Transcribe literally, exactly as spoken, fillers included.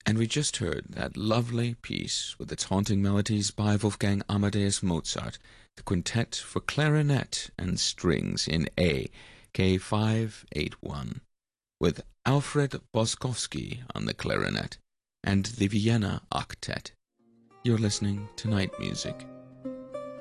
And we just heard that lovely piece with its haunting melodies by Wolfgang Amadeus Mozart, the Quintet for Clarinet and Strings in A, K five eighty-one, with Alfred Boskowski on the clarinet and the Vienna Octet. You're listening to Night Music